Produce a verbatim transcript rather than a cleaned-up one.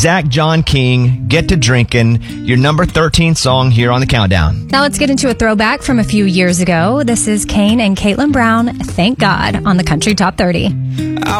Zach John King, Get to Drinkin', your number thirteen song here on the countdown. Now let's get into a throwback from a few years ago. This is Kane and Caitlin Brown, Thank God, on the Country Top thirty.